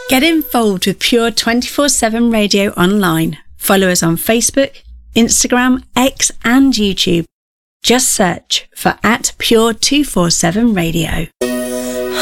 Get involved with Pure 24/7 Radio online. Follow us on Facebook, Instagram, X and YouTube. Just search for @Pure 247 Radio.